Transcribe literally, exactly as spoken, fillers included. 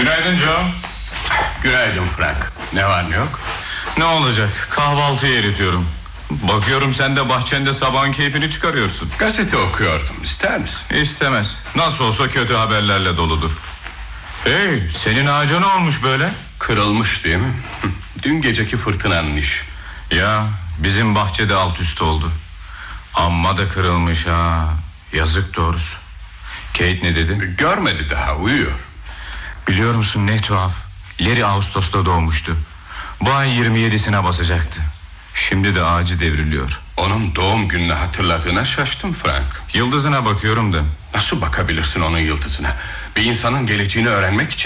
Günaydın Joe. Günaydın Frank. Ne var ne yok? Ne olacak? Kahvaltıyı eritiyorum. Bakıyorum sen de bahçende sabahın keyfini çıkarıyorsun. Gazete okuyordum. İster misin? İstemez. Nasıl olsa kötü haberlerle doludur. Hey, senin ağaca ne olmuş böyle? Kırılmış değil mi? Dün geceki fırtınanın işi. Ya, bizim bahçede alt üst oldu. Amma da kırılmış ha. Yazık doğrusu. Kate ne dedi? Görmedi daha, uyuyor. Biliyor musun ne tuhaf? Larry Ağustos'ta doğmuştu. Bu ay yirmi yedisine basacaktı. Şimdi de ağacı devriliyor. Onun doğum gününü hatırladığına şaştım Frank. Yıldızına bakıyorum da. Nasıl bakabilirsin onun yıldızına? Bir insanın geleceğini öğrenmek için